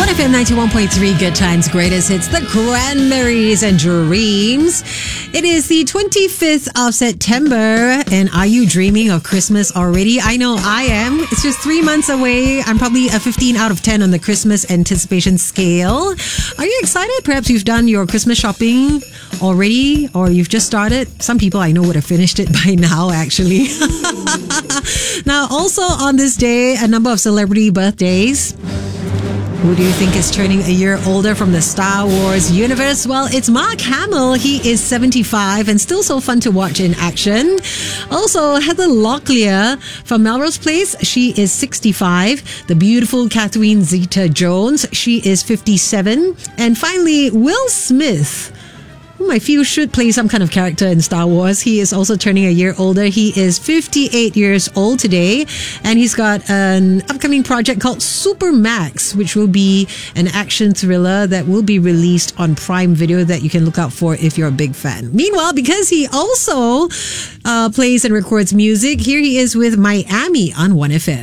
1FM 91.3 Good Times Greatest Hits, the Cranberries and Dreams. It is the 25th of September, and are you dreaming of Christmas already? I know I am. It's just 3 months away. I'm probably a 15 out of 10 on the Christmas anticipation scale. Are you excited? Perhaps you've done your Christmas shopping already, or you've just started. Some people I know would have finished it by now, actually. Now, also on this day, a number of celebrity birthdays. Who do you think is turning a year older from the Star Wars universe? Well, it's Mark Hamill. He is 75 and still so fun to watch in action. Also, Heather Locklear from Melrose Place. She is 65. The beautiful Catherine Zeta-Jones. She is 57. And finally, Will Smith, whom I feel should play some kind of character in Star Wars. He is also turning a year older. He is 58 years old today, and he's got an upcoming project called Super Max, which will be an action thriller that will be released on Prime Video that you can look out for if you're a big fan. Meanwhile, because he also plays and records music, here he is with Miami on 1FM.